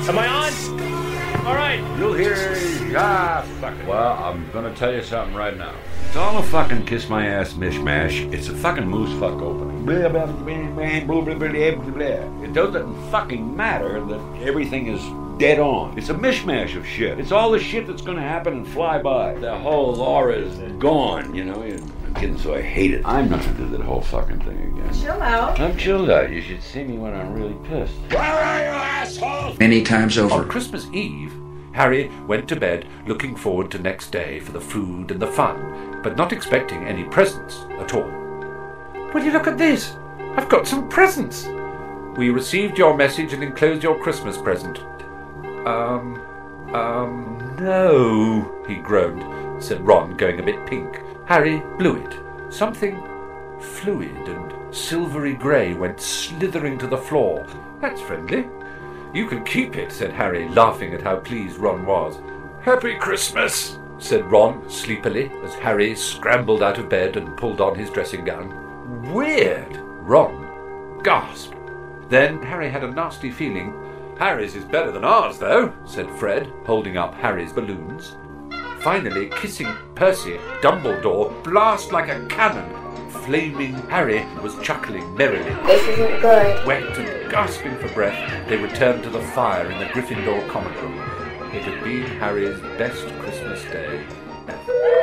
Am I on? All right. You'll hear, fuck it. Well, I'm gonna tell you something right now. It's all a fucking kiss my ass mishmash. It's a fucking moose fuck opening. Blah, blah, blah, blah, blah, blah, blah, blah, blah. It doesn't fucking matter that everything is dead on. It's a mishmash of shit. It's all the shit that's gonna happen and fly by. The whole aura is gone, you know? I'm kidding, so I hate it. I'm not gonna do that whole fucking thing again. Chill out. I'm chilled out. You should see me when I'm really pissed. Where are you, asshole? Many times over. On Christmas Eve, Harry went to bed looking forward to next day for the food and the fun, but not expecting any presents at all. Will you look at this? I've got some presents. We received your message and enclosed your Christmas present. No, he groaned, said Ron, going a bit pink. Harry blew it. Something fluid and silvery grey went slithering to the floor. That's friendly. You can keep it, said Harry, laughing at how pleased Ron was. Happy Christmas, said Ron sleepily, as Harry scrambled out of bed and pulled on his dressing gown. Weird, Ron gasped. Then Harry had a nasty feeling. Harry's is better than ours, though, said Fred, holding up Harry's balloons. Finally, kissing Percy, Dumbledore blast like a cannon. Flaming Harry was chuckling merrily. This isn't good. Wet and gasping for breath, they returned to the fire in the Gryffindor common room. It had been Harry's best Christmas day.